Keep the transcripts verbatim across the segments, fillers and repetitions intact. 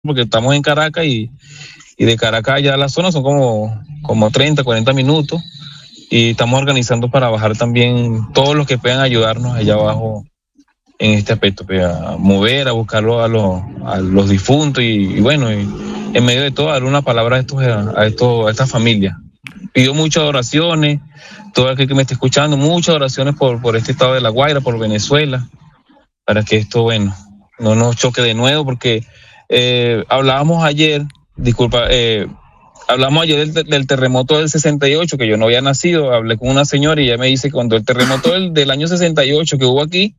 porque estamos en Caracas y, y de Caracas ya a la zona son como, como treinta, cuarenta minutos y estamos organizando para bajar también todos los que puedan ayudarnos allá abajo en este aspecto, pues, a mover, a buscarlo a los, a los difuntos y, y bueno, y en medio de todo dar una palabra a estos, a estos, a estas familias. Pido muchas oraciones, todo aquel que me esté escuchando, muchas oraciones por, por este estado de La Guaira, por Venezuela, para que esto, bueno, no nos choque de nuevo, porque eh, hablábamos ayer, disculpa, eh, hablamos ayer del, del terremoto del sesenta y ocho, que yo no había nacido, hablé con una señora y ella me dice que cuando el terremoto del, del año sesenta y ocho que hubo aquí,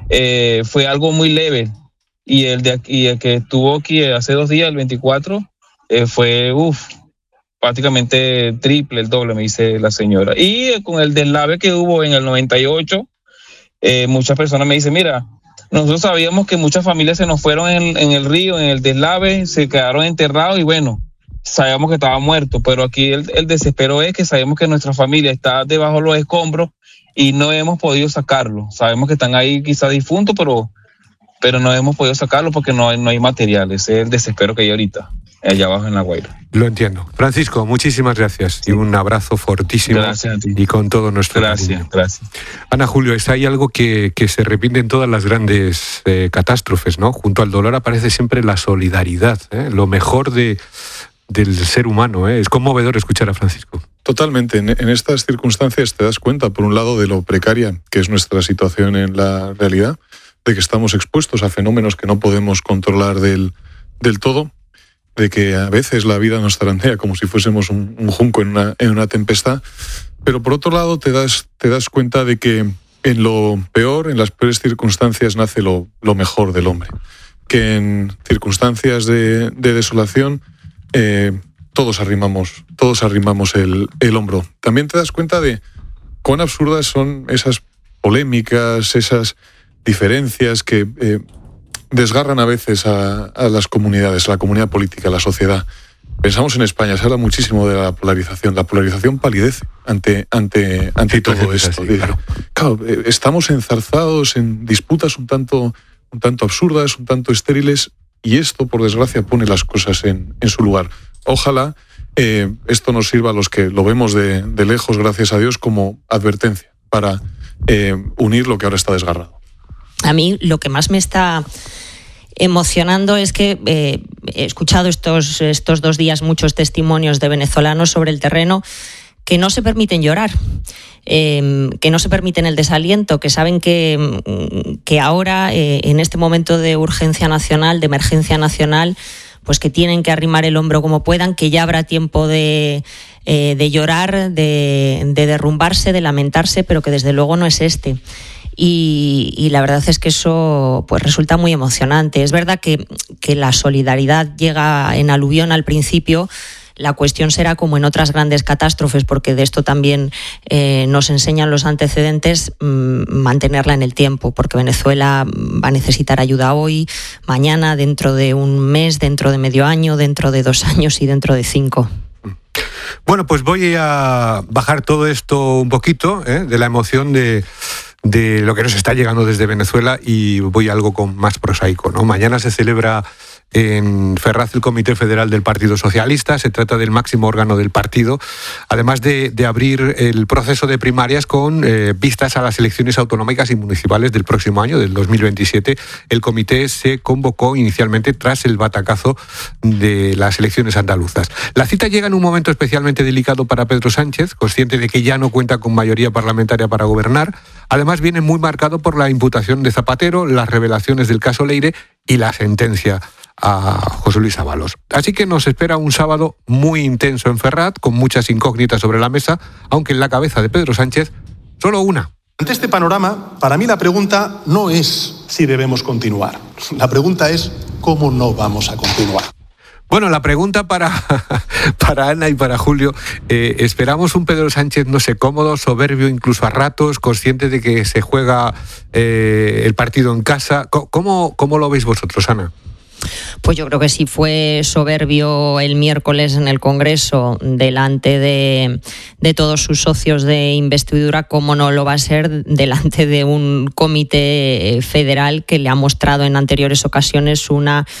eh, fue algo muy leve, y el, de, y el que estuvo aquí hace dos días, el veinticuatro, eh, fue, uff, prácticamente triple, el doble, me dice la señora. Y con el deslave que hubo en el noventa y ocho, eh, muchas personas me dicen, mira, nosotros sabíamos que muchas familias se nos fueron en, en el río, en el deslave, se quedaron enterrados y bueno, sabíamos que estaban muertos, pero aquí el, el desespero es que sabemos que nuestra familia está debajo de los escombros y no hemos podido sacarlo. Sabemos que están ahí quizás difuntos, pero, pero no hemos podido sacarlo porque no hay, no hay materiales. Ese es el desespero que hay ahorita, allá abajo en La Guaira. Lo entiendo. Francisco, muchísimas gracias sí. y un abrazo fortísimo. Gracias a ti. Y con todo nuestro Gracias, cariño. Gracias. Ana, Julio, es hay algo que, que se repite en todas las grandes eh, catástrofes, ¿no? Junto al dolor aparece siempre la solidaridad, ¿eh? Lo mejor de, del ser humano, ¿eh? Es conmovedor escuchar a Francisco. Totalmente. En, en estas circunstancias te das cuenta, por un lado, de lo precaria que es nuestra situación en la realidad, de que estamos expuestos a fenómenos que no podemos controlar del, del todo, de que a veces la vida nos zarandea como si fuésemos un, un junco en una, en una tempestad, pero por otro lado te das, te das cuenta de que en lo peor, en las peores circunstancias, nace lo, lo mejor del hombre. Que en circunstancias de, de desolación eh, todos arrimamos, todos arrimamos el, el hombro. También te das cuenta de cuán absurdas son esas polémicas, esas diferencias que eh, desgarran a veces a, a las comunidades, a la comunidad política, a la sociedad. Pensamos en España, se habla muchísimo de la polarización. La polarización palidece ante, ante, ante todo esto. Así, claro. Claro, estamos enzarzados en disputas un tanto, un tanto absurdas, un tanto estériles, y esto, por desgracia, pone las cosas en, en su lugar. Ojalá eh, esto nos sirva a los que lo vemos de, de lejos, gracias a Dios, como advertencia para eh, unir lo que ahora está desgarrado. A mí lo que más me está emocionando es que eh, he escuchado estos, estos dos días muchos testimonios de venezolanos sobre el terreno que no se permiten llorar, eh, que no se permiten el desaliento, que saben que, que ahora, eh, en este momento de urgencia nacional, de emergencia nacional, pues que tienen que arrimar el hombro como puedan, que ya habrá tiempo de, eh, de llorar, de, de derrumbarse, de lamentarse, pero que desde luego no es este. Y, y la verdad es que eso pues resulta muy emocionante. Es verdad que, que la solidaridad llega en aluvión al principio. La cuestión será como en otras grandes catástrofes, porque de esto también eh, nos enseñan los antecedentes, mmm, mantenerla en el tiempo, porque Venezuela va a necesitar ayuda hoy, mañana, dentro de un mes, dentro de medio año, dentro de dos años y dentro de cinco. Bueno, pues voy a bajar todo esto un poquito, ¿eh? de la emoción de... de lo que nos está llegando desde Venezuela, y voy a algo con más prosaico, ¿no? Mañana se celebra en Ferraz el Comité Federal del Partido Socialista. Se trata del máximo órgano del partido, además de, de abrir el proceso de primarias con eh, vistas a las elecciones autonómicas y municipales del próximo año, del dos mil veintisiete. El comité se convocó inicialmente tras el batacazo de las elecciones andaluzas. La cita llega en un momento especialmente delicado para Pedro Sánchez, consciente de que ya no cuenta con mayoría parlamentaria para gobernar. Además, viene muy marcado por la imputación de Zapatero, las revelaciones del caso Leire y la sentencia a José Luis Ábalos. Así que nos espera un sábado muy intenso en Ferraz, con muchas incógnitas sobre la mesa, aunque en la cabeza de Pedro Sánchez solo una. Ante este panorama, para mí la pregunta no es si debemos continuar. La pregunta es cómo no vamos a continuar. Bueno, la pregunta para, para Ana y para Julio, eh, ¿esperamos un Pedro Sánchez, no sé, cómodo, soberbio, incluso a ratos, consciente de que se juega eh, el partido en casa? ¿Cómo, cómo lo veis vosotros, Ana? Pues yo creo que si fue soberbio el miércoles en el Congreso delante de, de todos sus socios de investidura, ¿cómo no lo va a ser delante de un comité federal que le ha mostrado en anteriores ocasiones una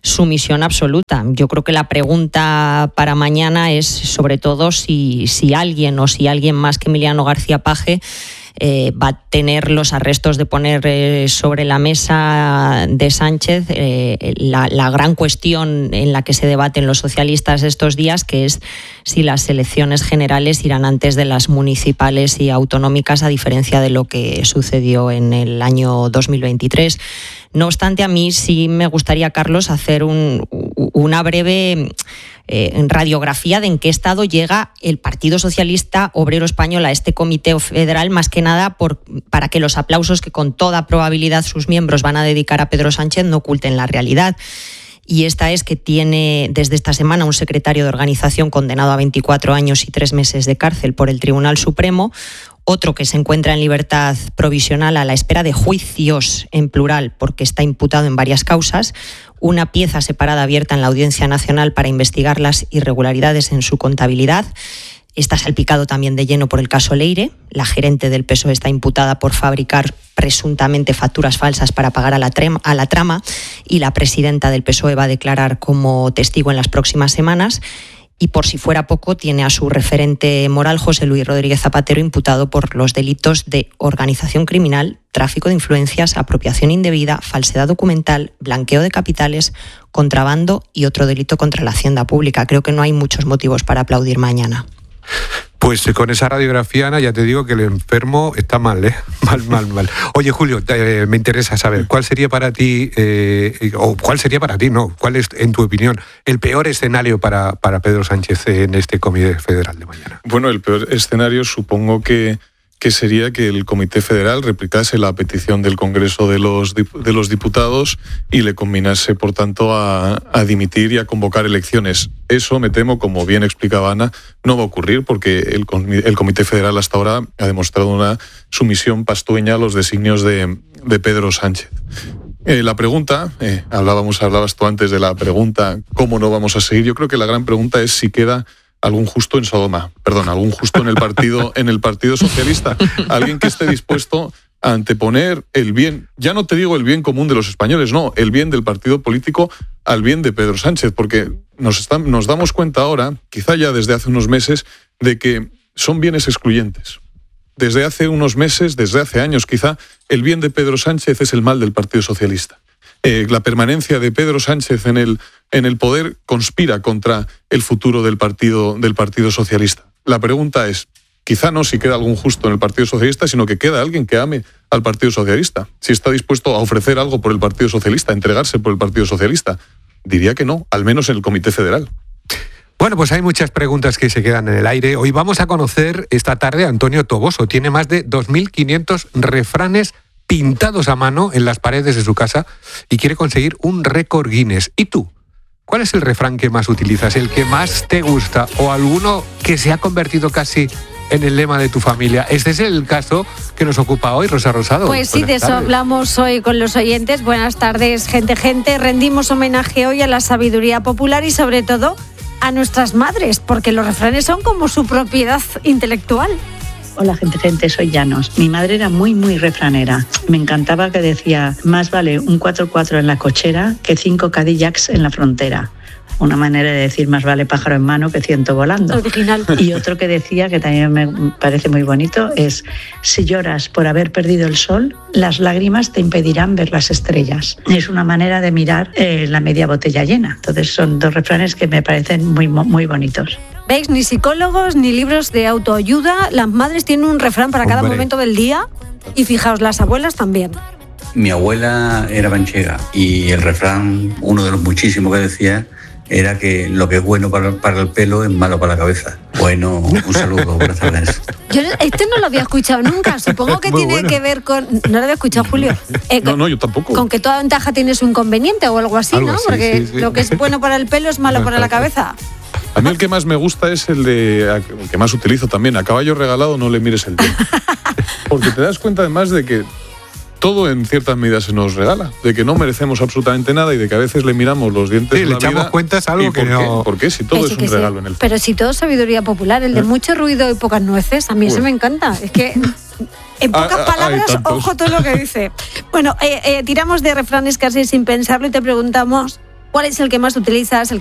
sumisión absoluta. Yo creo que la pregunta para mañana es sobre todo si, si alguien o si alguien más que Emiliano García Paje Eh, va a tener los arrestos de poner eh, sobre la mesa de Sánchez eh, la, la gran cuestión en la que se debaten los socialistas estos días, que es si las elecciones generales irán antes de las municipales y autonómicas, a diferencia de lo que sucedió en el año dos mil veintitrés. No obstante, a mí sí me gustaría, Carlos, hacer un, una breve eh, radiografía de en qué estado llega el Partido Socialista Obrero Español a este comité federal, más que nada por, para que los aplausos que con toda probabilidad sus miembros van a dedicar a Pedro Sánchez no oculten la realidad. Y esta es que tiene desde esta semana un secretario de organización condenado a veinticuatro años y tres meses de cárcel por el Tribunal Supremo, otro que se encuentra en libertad provisional a la espera de juicios en plural porque está imputado en varias causas, una pieza separada abierta en la Audiencia Nacional para investigar las irregularidades en su contabilidad. Está salpicado también de lleno por el caso Leire. La gerente del P S O E está imputada por fabricar presuntamente facturas falsas para pagar a la, trema, a la trama, y la presidenta del P S O E va a declarar como testigo en las próximas semanas. Y por si fuera poco, tiene a su referente moral, José Luis Rodríguez Zapatero, imputado por los delitos de organización criminal, tráfico de influencias, apropiación indebida, falsedad documental, blanqueo de capitales, contrabando y otro delito contra la hacienda pública. Creo que no hay muchos motivos para aplaudir mañana. Pues con esa radiografía, Ana, ya te digo que el enfermo está mal, ¿eh? Mal, mal, mal. Oye, Julio, eh, me interesa saber, ¿cuál sería para ti, eh, o cuál sería para ti, no, cuál es, en tu opinión, el peor escenario para, para Pedro Sánchez en este Comité Federal de mañana? Bueno, el peor escenario supongo que, que sería que el Comité Federal replicase la petición del Congreso de los, de los Diputados y le combinase, por tanto, a, a dimitir y a convocar elecciones. Eso, me temo, como bien explicaba Ana, no va a ocurrir porque el, el Comité Federal hasta ahora ha demostrado una sumisión pastueña a los designios de, de Pedro Sánchez. Eh, la pregunta, eh, hablábamos, hablabas tú antes de la pregunta, ¿cómo no vamos a seguir? Yo creo que la gran pregunta es si queda algún justo en Sodoma, perdón, algún justo en el partido, en el Partido Socialista, alguien que esté dispuesto a anteponer el bien, ya no te digo el bien común de los españoles, no, el bien del partido político al bien de Pedro Sánchez, porque nos, están, nos damos cuenta ahora, quizá ya desde hace unos meses, de que son bienes excluyentes. Desde hace unos meses, desde hace años quizá, el bien de Pedro Sánchez es el mal del Partido Socialista. Eh, la permanencia de Pedro Sánchez en el, en el poder conspira contra el futuro del partido, del Partido Socialista. La pregunta es, quizá no si queda algún justo en el Partido Socialista, sino que queda alguien que ame al Partido Socialista. Si está dispuesto a ofrecer algo por el Partido Socialista, a entregarse por el Partido Socialista. Diría que no, al menos en el Comité Federal. Bueno, pues hay muchas preguntas que se quedan en el aire. Hoy vamos a conocer esta tarde a Antonio Toboso. Tiene más de dos mil quinientos refranes pintados a mano en las paredes de su casa y quiere conseguir un récord Guinness. ¿Y tú? ¿Cuál es el refrán que más utilizas, el que más te gusta o alguno que se ha convertido casi en el lema de tu familia? Este es el caso que nos ocupa hoy, Rosa Rosado. Pues sí, Buenas de eso tardes. hablamos hoy con los oyentes. Buenas tardes, gente, gente. Rendimos homenaje hoy a la sabiduría popular y sobre todo a nuestras madres, porque los refranes son como su propiedad intelectual. Hola, gente, gente, soy Llanos. Mi madre era muy, muy refranera. Me encantaba que decía, más vale un cuatro cuatro en la cochera que cinco Cadillacs en la frontera. Una manera de decir, más vale pájaro en mano que ciento volando. Original. Y otro que decía, que también me parece muy bonito, es, si lloras por haber perdido el sol, las lágrimas te impedirán ver las estrellas. Es una manera de mirar eh, la media botella llena. Entonces son dos refranes que me parecen muy, muy bonitos. ¿Veis? Ni psicólogos, ni libros de autoayuda. Las madres tienen un refrán para cada Hombre. momento del día. Y fijaos, las abuelas también. Mi abuela era manchega y el refrán, uno de los muchísimos que decía, era que lo que es bueno para, para el pelo es malo para la cabeza. Bueno, un saludo, buenas tardes. Yo este no lo había escuchado nunca. Supongo que Muy tiene bueno. que ver con... No lo había escuchado, Julio. Eh, No, con, no, yo tampoco. con que toda ventaja tiene su inconveniente o algo así, Algo ¿no? así, Porque sí, sí. lo que es bueno para el pelo es malo para la cabeza. A mí el que más me gusta es el de el que más utilizo también. A caballo regalado no le mires el diente. Porque te das cuenta además de que todo en ciertas medidas se nos regala, de que no merecemos absolutamente nada y de que a veces le miramos los dientes Sí, de le la echamos vida. cuentas a algo ¿Y que por no- qué? ¿Por qué? Si todo Que es sí, un que sí. regalo en el fondo. Pero si todo es sabiduría popular, el de mucho ruido y pocas nueces, a mí ese Bueno. me encanta. Es que en pocas Ah, ah, hay palabras, tantos. ojo todo lo que dice. Bueno, eh, eh, tiramos de refranes casi sin pensarlo y te preguntamos, ¿Cuál es el que más utilizas, el